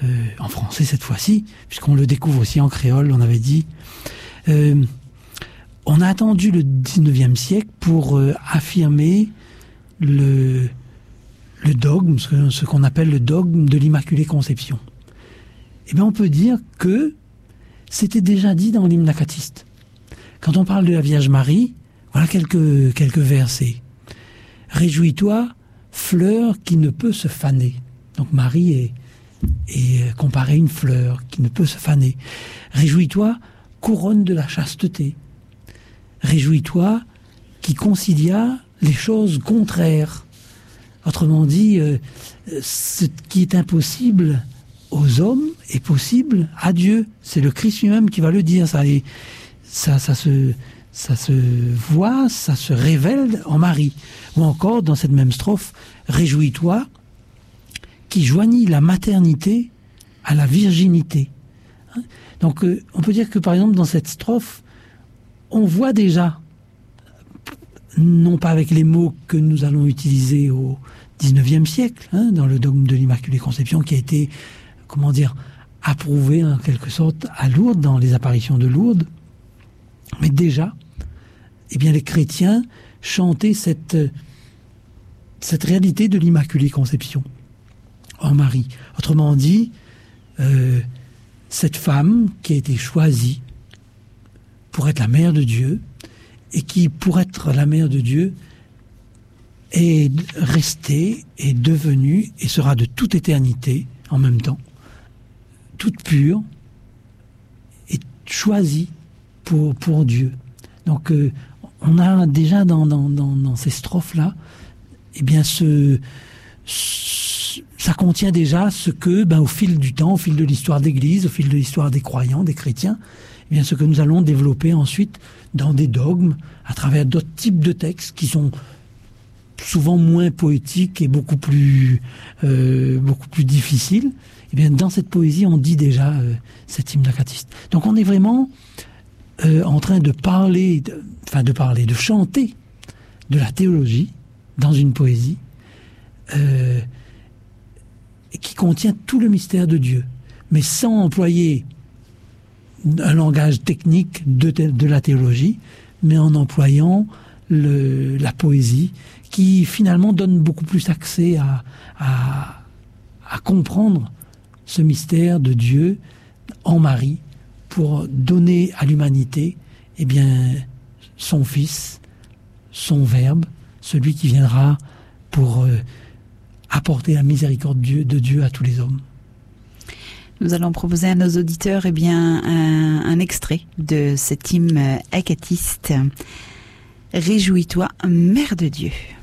en français cette fois-ci, puisqu'on le découvre aussi en créole, on avait dit. On a attendu le 19e siècle pour affirmer le dogme, ce qu'on appelle le dogme de l'Immaculée Conception. Eh bien, on peut dire que c'était déjà dit dans l'hymne acatiste. Quand on parle de la Vierge Marie, voilà quelques versets. « Réjouis-toi, fleur qui ne peut se faner. » Donc Marie est comparée à une fleur qui ne peut se faner. « Réjouis-toi, couronne de la chasteté. » Réjouis-toi qui concilia les choses contraires. Autrement dit, ce qui est impossible aux hommes est possible à Dieu. C'est le Christ lui-même qui va le dire. Ça se voit, ça se révèle en Marie. Ou encore, dans cette même strophe, réjouis-toi qui joignit la maternité à la virginité. Donc, on peut dire que, par exemple, dans cette strophe, on voit déjà, non pas avec les mots que nous allons utiliser au XIXe siècle, dans le dogme de l'Immaculée Conception, qui a été, approuvé en quelque sorte à Lourdes, dans les apparitions de Lourdes, mais déjà, les chrétiens chantaient cette réalité de l'Immaculée Conception en Marie. Autrement dit, cette femme qui a été choisie pour être la mère de Dieu, et qui, pour être la mère de Dieu, est restée, est devenue, et sera de toute éternité, en même temps, toute pure, et choisie pour Dieu. Donc, on a déjà dans ces strophes-là, ça contient déjà ce que, au fil du temps, au fil de l'histoire d'Église, au fil de l'histoire des croyants, des chrétiens, ce que nous allons développer ensuite dans des dogmes, à travers d'autres types de textes qui sont souvent moins poétiques et beaucoup plus difficiles. Dans cette poésie, on dit déjà cet hymne acatiste. Donc on est vraiment en train de chanter de la théologie dans une poésie qui contient tout le mystère de Dieu, mais sans employer un langage technique de la théologie, mais en employant la poésie, qui finalement donne beaucoup plus accès à comprendre ce mystère de Dieu en Marie, pour donner à l'humanité son Fils, son Verbe, celui qui viendra pour apporter la miséricorde de Dieu à tous les hommes. Nous allons proposer à nos auditeurs un extrait de cet hymne acatiste. Réjouis-toi, Mère de Dieu.